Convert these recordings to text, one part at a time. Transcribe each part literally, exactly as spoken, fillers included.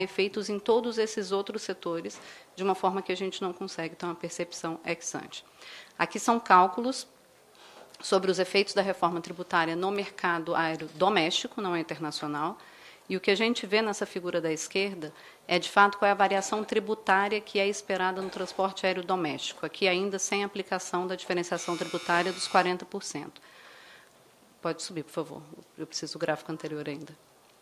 efeitos em todos esses outros setores, de uma forma que a gente não consegue ter uma percepção ex ante. Aqui são cálculos sobre os efeitos da reforma tributária no mercado aéreo doméstico, não é internacional, e o que a gente vê nessa figura da esquerda é, de fato, qual é a variação tributária que é esperada no transporte aéreo doméstico, aqui ainda sem aplicação da diferenciação tributária dos quarenta por cento. Pode subir, por favor, eu preciso do gráfico anterior ainda.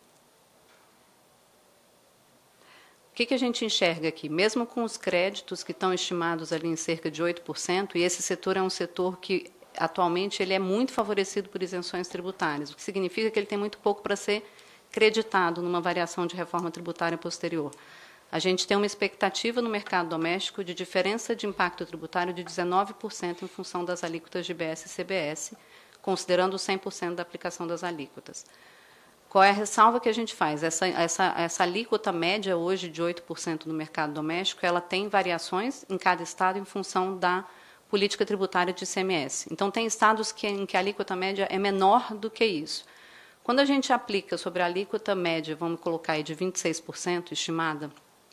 O que, que a gente enxerga aqui? Mesmo com os créditos que estão estimados ali em cerca de oito por cento, e esse setor é um setor que, atualmente, ele é muito favorecido por isenções tributárias, o que significa que ele tem muito pouco para ser creditado numa variação de reforma tributária posterior. A gente tem uma expectativa no mercado doméstico de diferença de impacto tributário de dezenove por cento em função das alíquotas de I B S e C B S, considerando cem por cento da aplicação das alíquotas. Qual é a ressalva que a gente faz? Essa, essa, essa alíquota média hoje de oito por cento no mercado doméstico, ela tem variações em cada estado em função da política tributária de I C M S. Então, tem estados que, em que a alíquota média é menor do que isso. Quando a gente aplica sobre a alíquota média, vamos colocar aí de vinte e seis por cento estimada,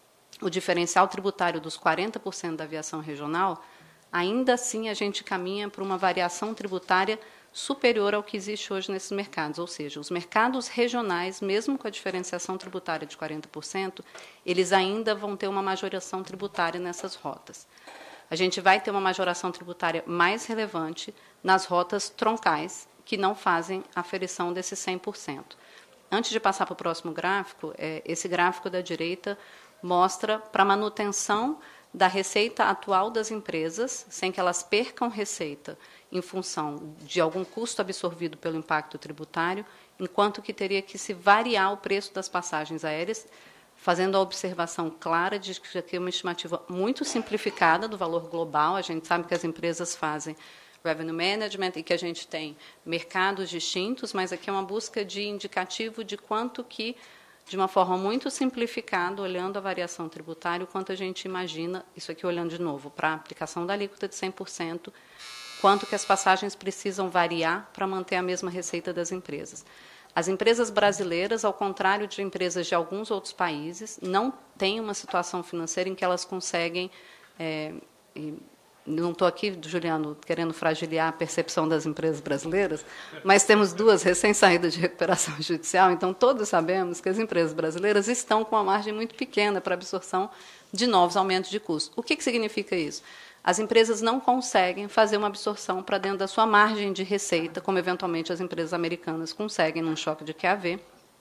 o diferencial tributário dos quarenta por cento da aviação regional, ainda assim a gente caminha para uma variação tributária superior ao que existe hoje nesses mercados, ou seja, os mercados regionais, mesmo com a diferenciação tributária de quarenta por cento, eles ainda vão ter uma majoração tributária nessas rotas. A gente vai ter uma majoração tributária mais relevante nas rotas troncais, que não fazem aferição desses cem por cento. Antes de passar para o próximo gráfico, é, esse gráfico da direita mostra para a manutenção da receita atual das empresas, sem que elas percam receita em função de algum custo absorvido pelo impacto tributário, enquanto que teria que se variar o preço das passagens aéreas, fazendo a observação clara de que aqui é uma estimativa muito simplificada do valor global. A gente sabe que as empresas fazem revenue management e que a gente tem mercados distintos, mas aqui é uma busca de indicativo de quanto que, de uma forma muito simplificada, olhando a variação tributária, o quanto a gente imagina, isso aqui olhando de novo, para a aplicação da alíquota de cem por cento, quanto que as passagens precisam variar para manter a mesma receita das empresas. As empresas brasileiras, ao contrário de empresas de alguns outros países, não têm uma situação financeira em que elas conseguem... É, não estou aqui, Juliano, querendo fragilizar a percepção das empresas brasileiras, mas temos duas recém-saídas de recuperação judicial, então todos sabemos que as empresas brasileiras estão com uma margem muito pequena para absorção de novos aumentos de custo. O que, que significa isso? As empresas não conseguem fazer uma absorção para dentro da sua margem de receita, como eventualmente as empresas americanas conseguem num choque de Q A V,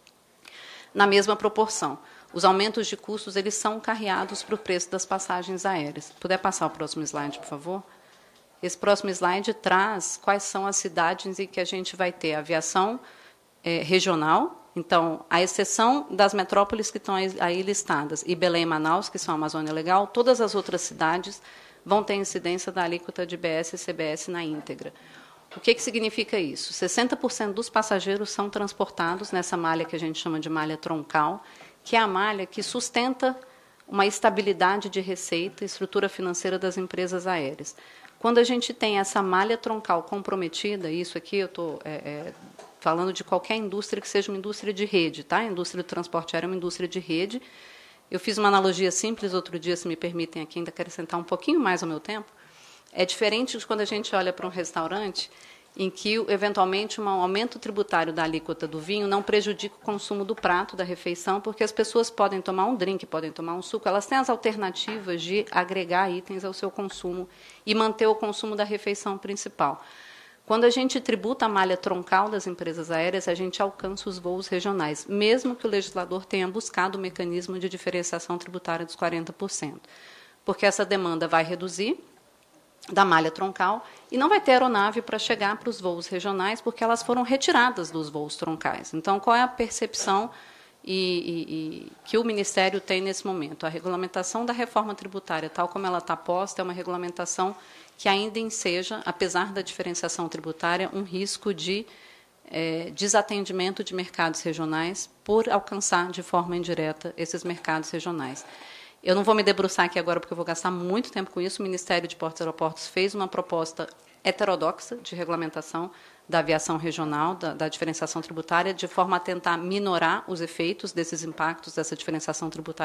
na mesma proporção. Os aumentos de custos, eles são carreados para o preço das passagens aéreas. Puder passar o próximo slide, por favor? Esse próximo slide traz quais são as cidades em que a gente vai ter aviação é, regional. Então, à exceção das metrópoles que estão aí listadas, e Belém e Manaus, que são a Amazônia Legal, todas as outras cidades vão ter incidência da alíquota de I B S e C B S na íntegra. O que, que significa isso? sessenta por cento dos passageiros são transportados nessa malha que a gente chama de malha troncal, que é a malha que sustenta uma estabilidade de receita e estrutura financeira das empresas aéreas. Quando a gente tem essa malha troncal comprometida, isso aqui eu estou é, é, falando de qualquer indústria que seja uma indústria de rede, tá? A indústria do transporte aéreo é uma indústria de rede. Eu fiz uma analogia simples outro dia, se me permitem aqui ainda acrescentar um pouquinho mais ao meu tempo. É diferente de quando a gente olha para um restaurante em que, eventualmente, um aumento tributário da alíquota do vinho não prejudica o consumo do prato, da refeição, porque as pessoas podem tomar um drink, podem tomar um suco, elas têm as alternativas de agregar itens ao seu consumo e manter o consumo da refeição principal. Quando a gente tributa a malha troncal das empresas aéreas, a gente alcança os voos regionais, mesmo que o legislador tenha buscado o mecanismo de diferenciação tributária dos quarenta por cento, porque essa demanda vai reduzir da malha troncal, e não vai ter aeronave para chegar para os voos regionais, porque elas foram retiradas dos voos troncais. Então, qual é a percepção e, e, e, que o Ministério tem nesse momento? A regulamentação da reforma tributária, tal como ela está posta, é uma regulamentação que ainda enseja, apesar da diferenciação tributária, um risco de é, desatendimento de mercados regionais por alcançar de forma indireta esses mercados regionais. Eu não vou me debruçar aqui agora, porque eu vou gastar muito tempo com isso. O Ministério de Portos e Aeroportos fez uma proposta heterodoxa de regulamentação. da aviação regional, da, da diferenciação tributária, de forma a tentar minorar os efeitos desses impactos dessa diferenciação tributária